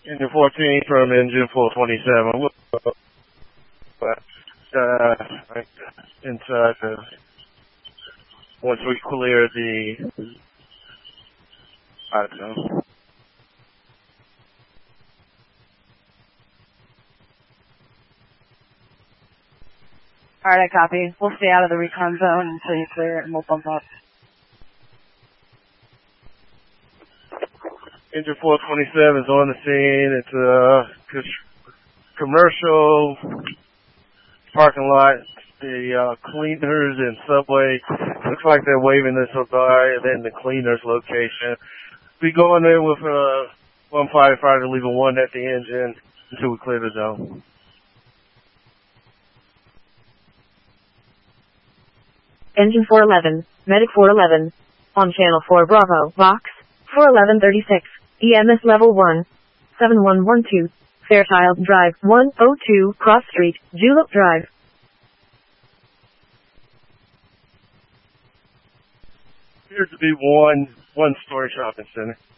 Engine 14 from engine 427. Inside once we clear the, I don't know. Alright, I copy. We'll stay out of the recon zone until you clear it and we'll bump up. Engine 427 is on the scene. It's a commercial parking lot. The cleaners and Subway, looks like they're waving this by, and then the cleaners location. We go in there with one firefighter, leaving one at the engine until we clear the zone. Engine 411, Medic 411, on Channel 4 Bravo, Vox, 41136, EMS Level 1, 7112, Fairchild Drive, 102, Cross Street, Julep Drive. Appears to be one-story shopping center.